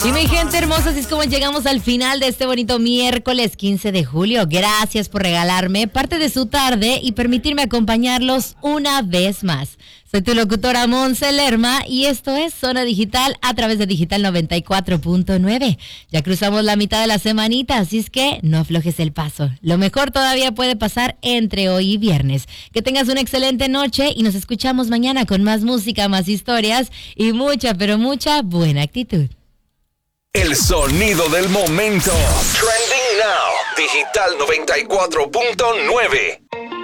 Y mi gente hermosa, así es como llegamos al final de este bonito miércoles 15 de julio. Gracias por regalarme parte de su tarde y permitirme acompañarlos una vez más. Soy tu locutora Monse Lerma y esto es Zona Digital a través de Digital 94.9. Ya cruzamos la mitad de la semanita, así es que no aflojes el paso. Lo mejor todavía puede pasar entre hoy y viernes. Que tengas una excelente noche y nos escuchamos mañana con más música, más historias y mucha, pero mucha buena actitud. El sonido del momento. Trending Now. Digital 94.9.